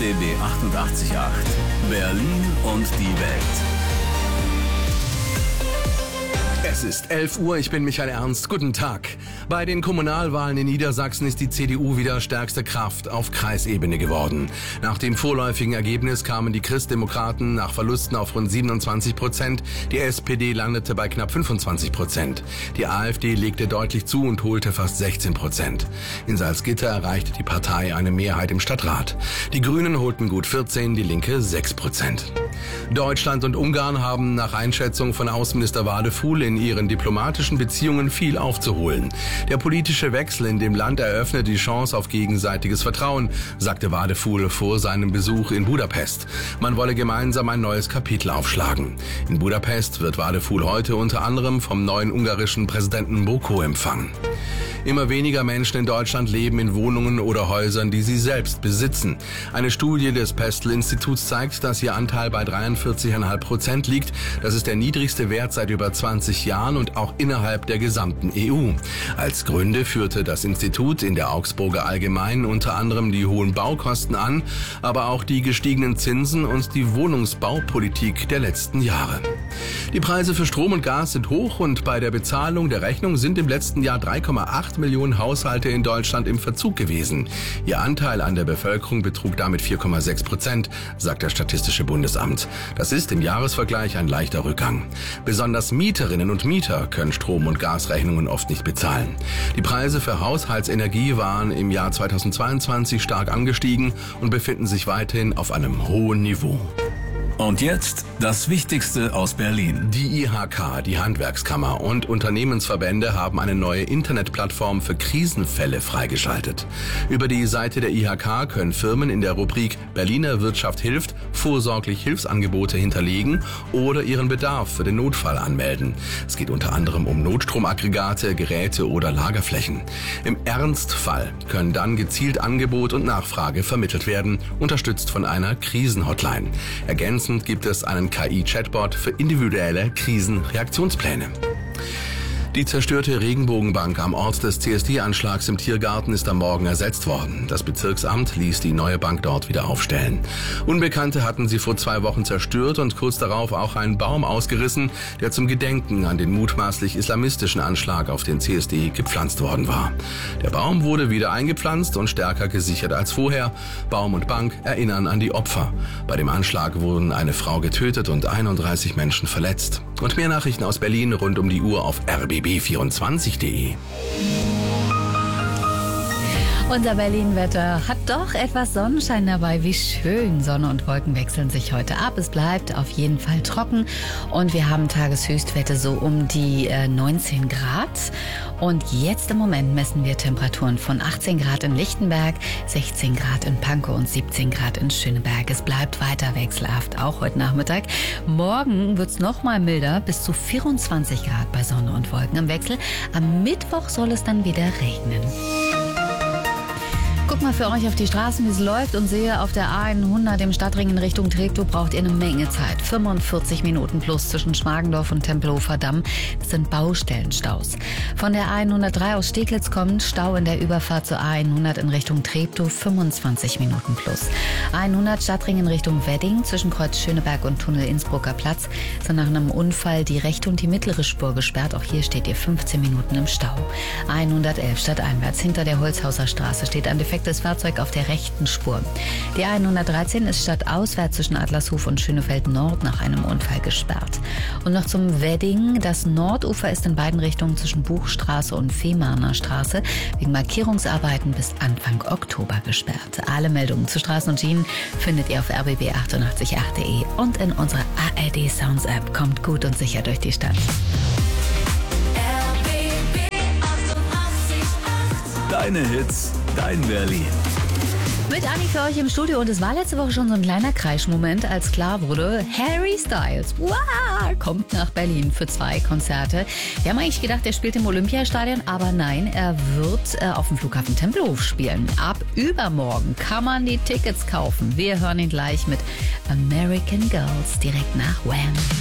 RBB 88.8 Berlin und die Welt. Es ist 11 Uhr, ich bin Michael Ernst. Guten Tag. Bei den Kommunalwahlen in Niedersachsen ist die CDU wieder stärkste Kraft auf Kreisebene geworden. Nach dem vorläufigen Ergebnis kamen die Christdemokraten nach Verlusten auf rund 27%. Die SPD landete bei knapp 25%. Die AfD legte deutlich zu und holte fast 16%. In Salzgitter erreichte die Partei eine Mehrheit im Stadtrat. Die Grünen holten gut 14%, die Linke 6%. Deutschland und Ungarn haben nach Einschätzung von Außenminister Wadefuhl in ihren diplomatischen Beziehungen viel aufzuholen. Der politische Wechsel in dem Land eröffnet die Chance auf gegenseitiges Vertrauen, sagte Wadefuhl vor seinem Besuch in Budapest. Man wolle gemeinsam ein neues Kapitel aufschlagen. In Budapest wird Wadefuhl heute unter anderem vom neuen ungarischen Präsidenten Boko empfangen. Immer weniger Menschen in Deutschland leben in Wohnungen oder Häusern, die sie selbst besitzen. Eine Studie des Pestel-Instituts zeigt, dass ihr Anteil bei 43,5% liegt. Das ist der niedrigste Wert seit über 20 Jahren und auch innerhalb der gesamten EU. Als Gründe führte das Institut in der Augsburger Allgemeinen unter anderem die hohen Baukosten an, aber auch die gestiegenen Zinsen und die Wohnungsbaupolitik der letzten Jahre. Die Preise für Strom und Gas sind hoch und bei der Bezahlung der Rechnung sind im letzten Jahr 3,8 Millionen Haushalte in Deutschland im Verzug gewesen. Ihr Anteil an der Bevölkerung betrug damit 4,6%, sagt das Statistische Bundesamt. Das ist im Jahresvergleich ein leichter Rückgang. Besonders Mieterinnen und Mieter können Strom- und Gasrechnungen oft nicht bezahlen. Die Preise für Haushaltsenergie waren im Jahr 2022 stark angestiegen und befinden sich weiterhin auf einem hohen Niveau. Und jetzt das Wichtigste aus Berlin. Die IHK, die Handwerkskammer und Unternehmensverbände haben eine neue Internetplattform für Krisenfälle freigeschaltet. Über die Seite der IHK können Firmen in der Rubrik Berliner Wirtschaft hilft vorsorglich Hilfsangebote hinterlegen oder ihren Bedarf für den Notfall anmelden. Es geht unter anderem um Notstromaggregate, Geräte oder Lagerflächen. Im Ernstfall können dann gezielt Angebot und Nachfrage vermittelt werden, unterstützt von einer Krisenhotline. Ergänzend gibt es einen KI-Chatbot für individuelle Krisenreaktionspläne. Die zerstörte Regenbogenbank am Ort des CSD-Anschlags im Tiergarten ist am Morgen ersetzt worden. Das Bezirksamt ließ die neue Bank dort wieder aufstellen. Unbekannte hatten sie vor 2 Wochen zerstört und kurz darauf auch einen Baum ausgerissen, der zum Gedenken an den mutmaßlich islamistischen Anschlag auf den CSD gepflanzt worden war. Der Baum wurde wieder eingepflanzt und stärker gesichert als vorher. Baum und Bank erinnern an die Opfer. Bei dem Anschlag wurden eine Frau getötet und 31 Menschen verletzt. Und mehr Nachrichten aus Berlin rund um die Uhr auf rbb24.de. Unser Berlin-Wetter hat doch etwas Sonnenschein dabei. Wie schön. Sonne und Wolken wechseln sich heute ab. Es bleibt auf jeden Fall trocken und wir haben Tageshöchstwerte so um die 19 Grad. Und jetzt im Moment messen wir Temperaturen von 18 Grad in Lichtenberg, 16 Grad in Pankow und 17 Grad in Schöneberg. Es bleibt weiter wechselhaft, auch heute Nachmittag. Morgen wird es noch mal milder, bis zu 24 Grad bei Sonne und Wolken im Wechsel. Am Mittwoch soll es dann wieder regnen. Guck mal für euch auf die Straßen, wie es läuft und sehe, auf der A100 im Stadtring in Richtung Treptow braucht ihr eine Menge Zeit. 45 Minuten plus zwischen Schmargendorf und Tempelhofer Damm. Das sind Baustellenstaus. Von der A103 aus Steglitz kommend Stau in der Überfahrt zur A100 in Richtung Treptow, 25 Minuten plus. A100 Stadtring in Richtung Wedding zwischen Kreuz Schöneberg und Tunnel Innsbrucker Platz sind nach einem Unfall die rechte und die mittlere Spur gesperrt. Auch hier steht ihr 15 Minuten im Stau. A111 stadteinwärts hinter der Holzhauser Straße steht ein defektes Fahrzeug auf der rechten Spur. Die A113 ist stadtauswärts zwischen Adlershof und Schönefeld Nord nach einem Unfall gesperrt. Und noch zum Wedding. Das Nordufer ist in beiden Richtungen zwischen Buchstraße und Fehmarner Straße wegen Markierungsarbeiten bis Anfang Oktober gesperrt. Alle Meldungen zu Straßen und Schienen findet ihr auf rbb888.de und in unserer ARD Sounds App. Kommt gut und sicher durch die Stadt. Deine Hits, dein Berlin. Mit Anni für euch im Studio und es war letzte Woche schon so ein kleiner Kreischmoment, als klar wurde, Harry Styles kommt nach Berlin für 2 Konzerte. Wir haben eigentlich gedacht, er spielt im Olympiastadion, aber nein, er wird auf dem Flughafen Tempelhof spielen. Ab übermorgen kann man die Tickets kaufen. Wir hören ihn gleich mit American Girls direkt nach Wham!